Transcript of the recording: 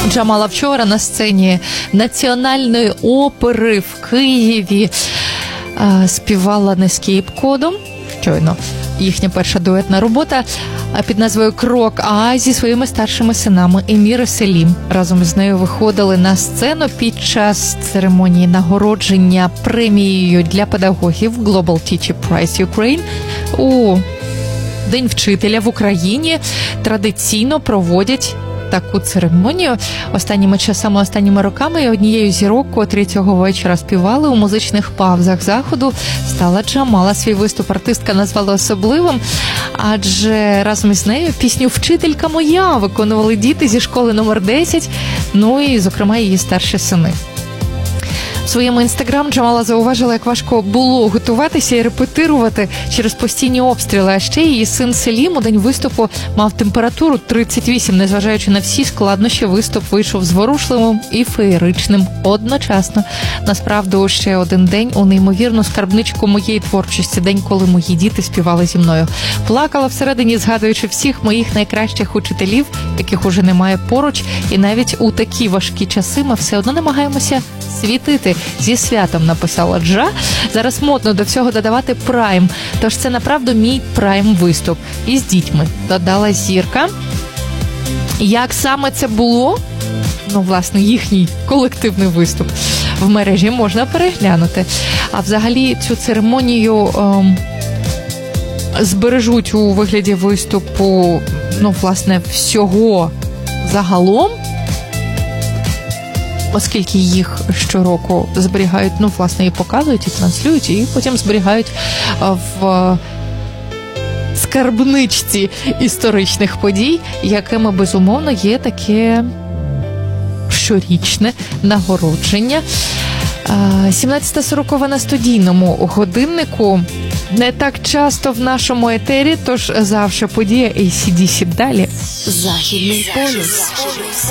Джамала вчора на сцені Національної опери в Києві співала Netscape-кодом. Щойно їхня перша дуетна робота під назвою «Крок», а зі своїми старшими синами Емір і Селім разом з нею виходили на сцену під час церемонії нагородження премією для педагогів Global Teacher Prize Ukraine у День вчителя в Україні. Традиційно проводять таку церемонію останніми роками, і однією з зірок, котрі цього вечора співали у музичних паузах заходу, стала Джамала. Свій виступ артистка назвала особливим, адже разом із нею пісню «Вчителька моя» виконували діти зі школи номер 10, ну і, зокрема, її старші сини. В своєму інстаграм Джамала зауважила, як важко було готуватися і репетирувати через постійні обстріли. А ще її син Селім у день виступу мав температуру 38. Незважаючи на всі складнощі, виступ вийшов зворушливим і феєричним одночасно. Насправді, ще один день у неймовірну скарбничку моєї творчості. День, коли мої діти співали зі мною. Плакала всередині, згадуючи всіх моїх найкращих учителів, яких уже немає поруч. І навіть у такі важкі часи ми все одно намагаємося світити. Зі святом, написала Джа. Зараз модно до всього додавати прайм. Тож це, направду, мій прайм-виступ. І з дітьми, додала зірка. Як саме це було? Ну, власне, їхній колективний виступ в мережі можна переглянути. А взагалі цю церемонію збережуть у вигляді виступу, ну, власне, всього загалом, оскільки їх щороку зберігають, ну, власне, і показують, і транслюють, і потім зберігають в скарбничці історичних подій, якими, безумовно, є таке щорічне нагородження. 17:40 на студійному годиннику. Не так часто в нашому етері, тож завжди подія AC/DC далі. Західний полюс.